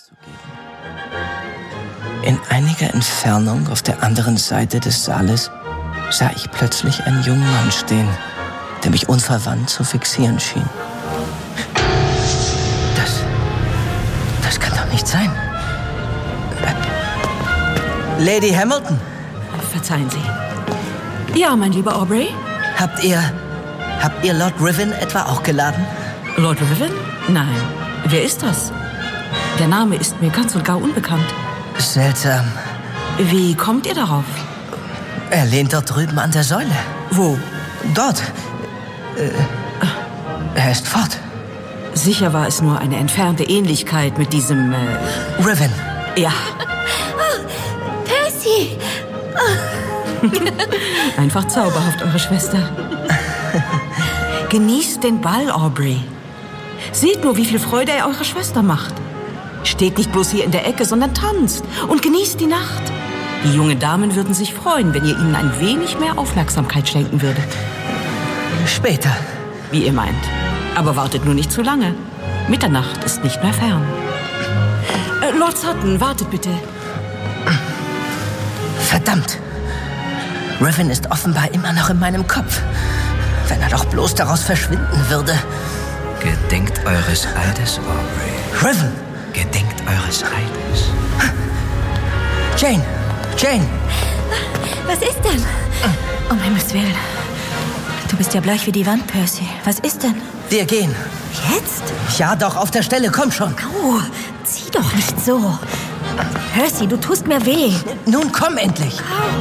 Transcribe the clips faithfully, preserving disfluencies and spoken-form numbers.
In einiger Entfernung auf der anderen Seite des Saales sah ich plötzlich einen jungen Mann stehen, der mich unverwandt zu fixieren schien. Das, das kann doch nicht sein. Lady Hamilton? Verzeihen Sie. Ja, mein lieber Aubrey? Habt ihr, habt ihr Lord Riven etwa auch geladen? Lord Riven? Nein. Wer ist das? Der Name ist mir ganz und gar unbekannt. Seltsam. Wie kommt ihr darauf? Er lehnt dort drüben an der Säule. Wo? Dort. Äh, er ist fort. Sicher war es nur eine entfernte Ähnlichkeit mit diesem... Äh Riven. Ja. Oh, Percy! Oh. Einfach zauberhaft, eure Schwester. Genießt den Ball, Aubrey. Seht nur, wie viel Freude er eurer Schwester macht. Steht nicht bloß hier in der Ecke, sondern tanzt und genießt die Nacht. Die jungen Damen würden sich freuen, wenn ihr ihnen ein wenig mehr Aufmerksamkeit schenken würdet. Später. Wie ihr meint. Aber wartet nur nicht zu lange. Mitternacht ist nicht mehr fern. Äh, Lord Sutton, wartet bitte. Verdammt. Riven ist offenbar immer noch in meinem Kopf. Wenn er doch bloß daraus verschwinden würde. Gedenkt eures Eides, Aubrey. Riven! Gedenkt eures Eides. Jane! Jane! Was ist denn? Um Himmels Willen. Du bist ja bleich wie die Wand, Percy. Was ist denn? Wir gehen. Jetzt? Ja, doch, auf der Stelle. Komm schon. Au, zieh doch nicht so. Percy, du tust mir weh. Nun komm endlich.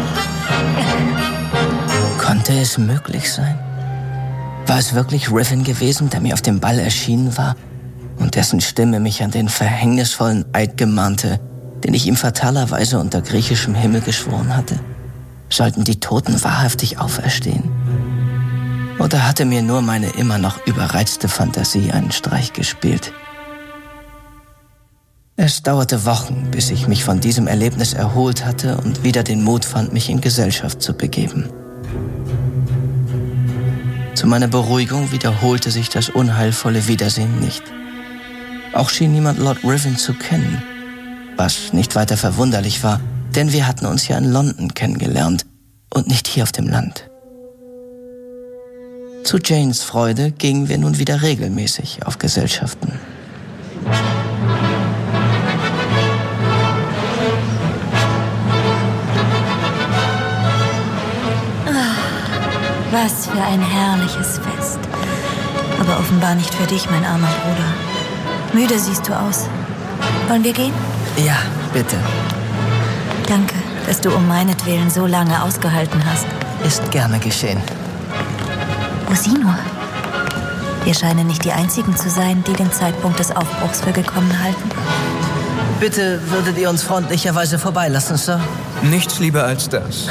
Konnte es möglich sein? War es wirklich Riven gewesen, der mir auf dem Ball erschienen war und dessen Stimme mich an den verhängnisvollen Eid gemahnte, den ich ihm fatalerweise unter griechischem Himmel geschworen hatte? Sollten die Toten wahrhaftig auferstehen? Oder hatte mir nur meine immer noch überreizte Fantasie einen Streich gespielt? Es dauerte Wochen, bis ich mich von diesem Erlebnis erholt hatte und wieder den Mut fand, mich in Gesellschaft zu begeben. Zu meiner Beruhigung wiederholte sich das unheilvolle Wiedersehen nicht. Auch schien niemand Lord Riven zu kennen, was nicht weiter verwunderlich war, denn wir hatten uns ja in London kennengelernt und nicht hier auf dem Land. Zu Janes Freude gingen wir nun wieder regelmäßig auf Gesellschaften. Was für ein herrliches Fest. Aber offenbar nicht für dich, mein armer Bruder. Müde siehst du aus. Wollen wir gehen? Ja, bitte. Danke, dass du um meinetwillen so lange ausgehalten hast. Ist gerne geschehen. Oh, sieh nur. Wir scheinen nicht die Einzigen zu sein, die den Zeitpunkt des Aufbruchs für gekommen halten. Bitte würdet ihr uns freundlicherweise vorbeilassen, Sir? Nichts lieber als das.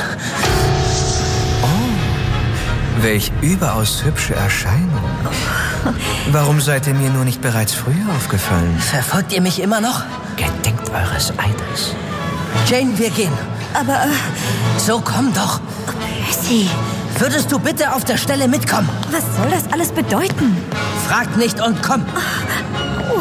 Welch überaus hübsche Erscheinung. Warum seid ihr mir nur nicht bereits früher aufgefallen? Verfolgt ihr mich immer noch? Gedenkt eures Eides. Jane, wir gehen. Aber... Äh, so, komm doch. Percy. Würdest du bitte auf der Stelle mitkommen? Was soll das alles bedeuten? Frag nicht und komm. Oh.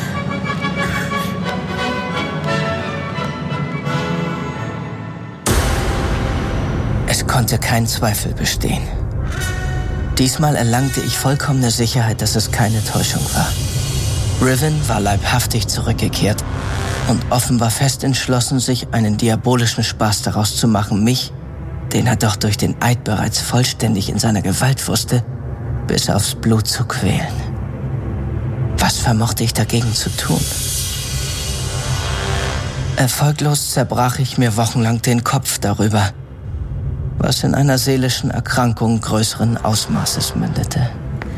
Es konnte kein Zweifel bestehen. Diesmal erlangte ich vollkommene Sicherheit, dass es keine Täuschung war. Riven war leibhaftig zurückgekehrt und offenbar fest entschlossen, sich einen diabolischen Spaß daraus zu machen, mich, den er doch durch den Eid bereits vollständig in seiner Gewalt wusste, bis aufs Blut zu quälen. Was vermochte ich dagegen zu tun? Erfolglos zerbrach ich mir wochenlang den Kopf darüber, was in einer seelischen Erkrankung größeren Ausmaßes mündete.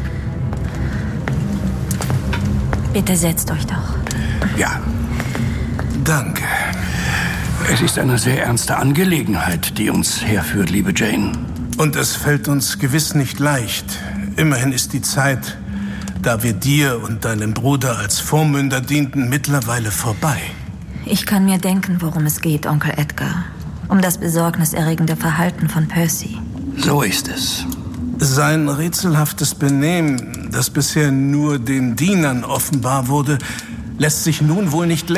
Bitte setzt euch doch. Ja, danke. Es ist eine sehr ernste Angelegenheit, die uns herführt, liebe Jane. Und es fällt uns gewiss nicht leicht. Immerhin ist die Zeit, da wir dir und deinem Bruder als Vormünder dienten, mittlerweile vorbei. Ich kann mir denken, worum es geht, Onkel Edgar. Um das besorgniserregende Verhalten von Percy. So ist es. Sein rätselhaftes Benehmen, das bisher nur den Dienern offenbar wurde, lässt sich nun wohl nicht